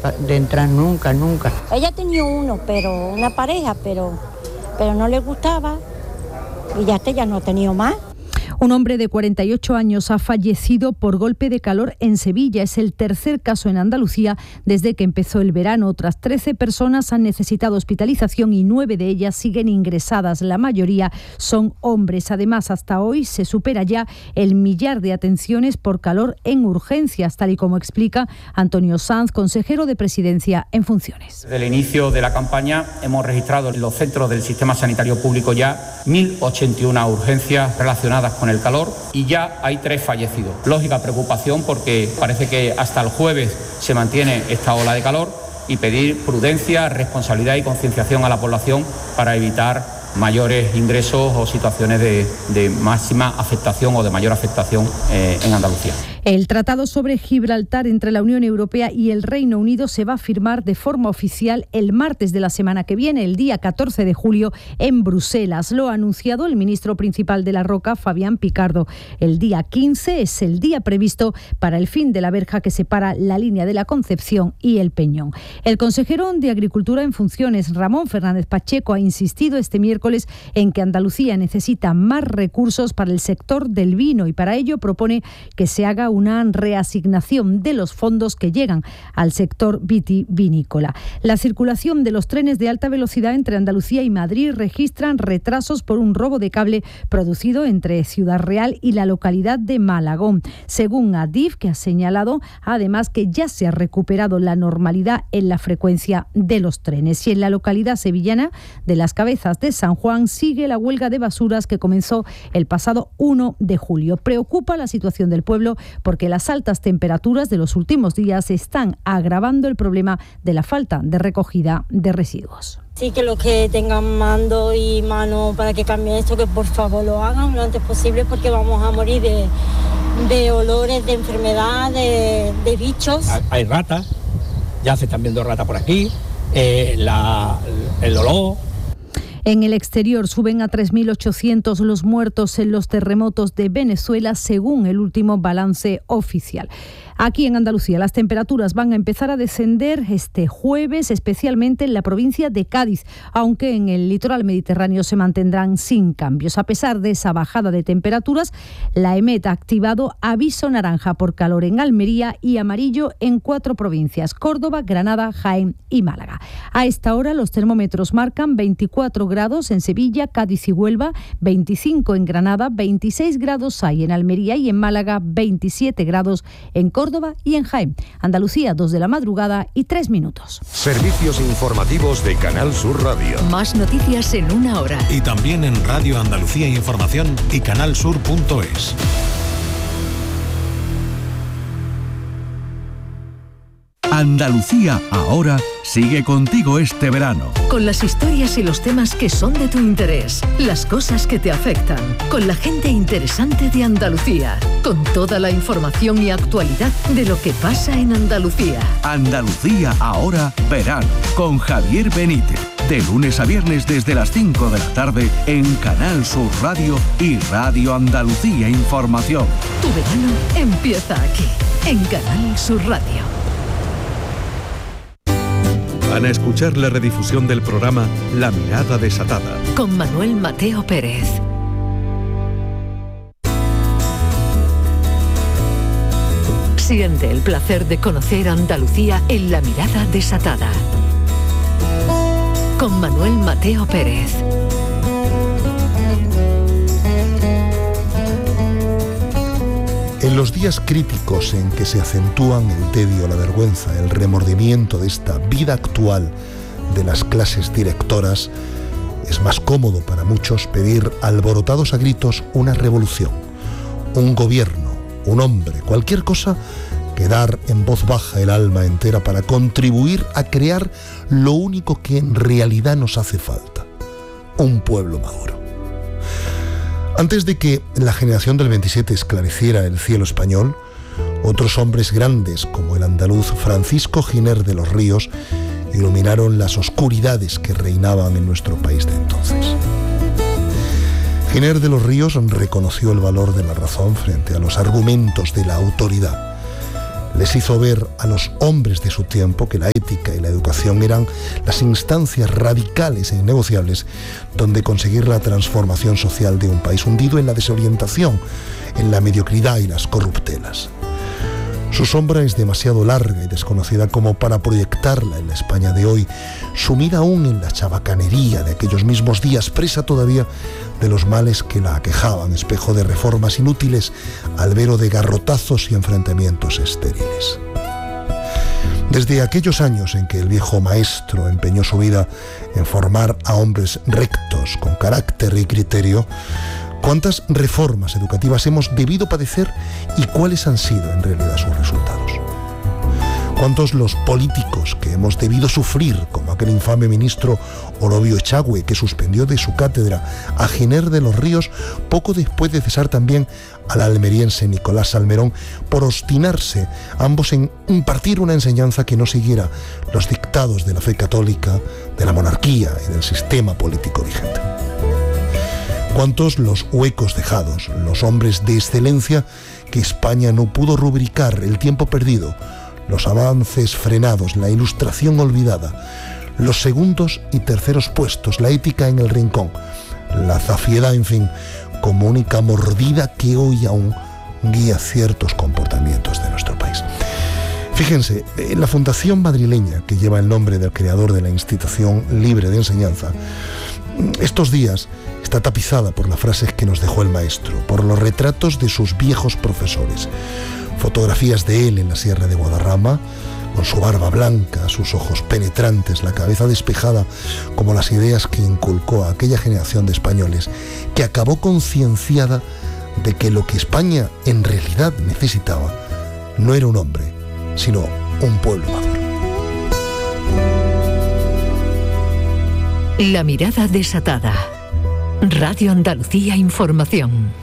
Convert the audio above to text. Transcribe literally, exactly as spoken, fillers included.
de entrar nunca, nunca. Ella tenía uno, pero una pareja, pero, pero no le gustaba y ya este ya no ha tenido más. Un hombre de cuarenta y ocho años ha fallecido por golpe de calor en Sevilla. Es el tercer caso en Andalucía desde que empezó el verano. Otras trece personas han necesitado hospitalización y nueve de ellas siguen ingresadas. La mayoría son hombres. Además, hasta hoy se supera ya el millar de atenciones por calor en urgencias, tal y como explica Antonio Sanz, consejero de Presidencia en funciones. Desde el inicio de la campaña hemos registrado en los centros del sistema sanitario público ya mil ochenta y una urgencias relacionadas con el calor y ya hay tres fallecidos. Lógica preocupación porque parece que hasta el jueves se mantiene esta ola de calor y pedir prudencia, responsabilidad y concienciación a la población para evitar mayores ingresos o situaciones de, de máxima afectación o de mayor afectación eh, en Andalucía. El Tratado sobre Gibraltar entre la Unión Europea y el Reino Unido se va a firmar de forma oficial el martes de la semana que viene, el día catorce de julio, en Bruselas. Lo ha anunciado el ministro principal de La Roca, Fabián Picardo. El día quince es el día previsto para el fin de la verja que separa la línea de la Concepción y el Peñón. El consejero de Agricultura en funciones, Ramón Fernández Pacheco, ha insistido este miércoles en que Andalucía necesita más recursos para el sector del vino y para ello propone que se haga una reasignación de los fondos que llegan al sector vitivinícola. La circulación de los trenes de alta velocidad entre Andalucía y Madrid registran retrasos por un robo de cable producido entre Ciudad Real y la localidad de Malagón. Según Adif, que ha señalado además que ya se ha recuperado la normalidad en la frecuencia de los trenes. Y en la localidad sevillana de Las Cabezas de San Juan sigue la huelga de basuras que comenzó el pasado uno de julio. Preocupa la situación del pueblo porque las altas temperaturas de los últimos días están agravando el problema de la falta de recogida de residuos. Sí, que los que tengan mando y mano para que cambie esto, que por favor lo hagan lo antes posible porque vamos a morir de, de olores, de enfermedad, de, de bichos. Hay ratas, ya se están viendo ratas por aquí, eh, la, el olor. En el exterior suben a tres mil ochocientos los muertos en los terremotos de Venezuela, según el último balance oficial. Aquí en Andalucía las temperaturas van a empezar a descender este jueves, especialmente en la provincia de Cádiz, aunque en el litoral mediterráneo se mantendrán sin cambios. A pesar de esa bajada de temperaturas, la EMET ha activado aviso naranja por calor en Almería y amarillo en cuatro provincias: Córdoba, Granada, Jaén y Málaga. A esta hora los termómetros marcan veinticuatro grados en Sevilla, Cádiz y Huelva, veinticinco en Granada, veintiséis grados hay en Almería y en Málaga, veintisiete grados en Córdoba y en Jaén. Andalucía, dos de la madrugada y tres minutos. Servicios informativos de Canal Sur Radio. Más noticias en una hora. Y también en Radio Andalucía Información y canalsur punto es. Andalucía ahora sigue contigo este verano. Con las historias y los temas que son de tu interés, las cosas que te afectan, con la gente interesante de Andalucía, con toda la información y actualidad de lo que pasa en Andalucía. Andalucía ahora verano, con Javier Benítez. De lunes a viernes desde las cinco de la tarde en Canal Sur Radio y Radio Andalucía Información. Tu verano empieza aquí, en Canal Sur Radio. Van a escuchar la redifusión del programa La Mirada Desatada con Manuel Mateo Pérez. Siente el placer de conocer Andalucía en La Mirada Desatada con Manuel Mateo Pérez. En los días críticos en que se acentúan el tedio, la vergüenza, el remordimiento de esta vida actual de las clases directoras, es más cómodo para muchos pedir alborotados a gritos una revolución, un gobierno, un hombre, cualquier cosa que dar en voz baja el alma entera para contribuir a crear lo único que en realidad nos hace falta, un pueblo maduro. Antes de que la generación del veintisiete esclareciera el cielo español, otros hombres grandes como el andaluz Francisco Giner de los Ríos iluminaron las oscuridades que reinaban en nuestro país de entonces. Giner de los Ríos reconoció el valor de la razón frente a los argumentos de la autoridad. Les hizo ver a los hombres de su tiempo que la ética y la educación eran las instancias radicales e innegociables donde conseguir la transformación social de un país hundido en la desorientación, en la mediocridad y las corruptelas. Su sombra es demasiado larga y desconocida como para proyectarla en la España de hoy, sumida aún en la chabacanería de aquellos mismos días, presa todavía de los males que la aquejaban, espejo de reformas inútiles, albero de garrotazos y enfrentamientos estériles. Desde aquellos años en que el viejo maestro empeñó su vida en formar a hombres rectos, con carácter y criterio, ¿cuántas reformas educativas hemos debido padecer y cuáles han sido en realidad sus resultados? ¿Cuántos los políticos que hemos debido sufrir, como aquel infame ministro Orobio Echagüe, que suspendió de su cátedra a Giner de los Ríos poco después de cesar también al almeriense Nicolás Salmerón por obstinarse ambos en impartir una enseñanza que no siguiera los dictados de la fe católica, de la monarquía y del sistema político vigente? ¿Cuántos los huecos dejados, los hombres de excelencia que España no pudo rubricar, el tiempo perdido, los avances frenados, la ilustración olvidada, los segundos y terceros puestos, la ética en el rincón, la zafiedad, en fin, como única mordida que hoy aún guía ciertos comportamientos de nuestro país? Fíjense, en la fundación madrileña que lleva el nombre del creador de la Institución Libre de Enseñanza, estos días está tapizada por las frases que nos dejó el maestro, por los retratos de sus viejos profesores, fotografías de él en la Sierra de Guadarrama, con su barba blanca, sus ojos penetrantes, la cabeza despejada, como las ideas que inculcó a aquella generación de españoles que acabó concienciada de que lo que España en realidad necesitaba no era un hombre, sino un pueblo maduro. La mirada desatada. Radio Andalucía Información.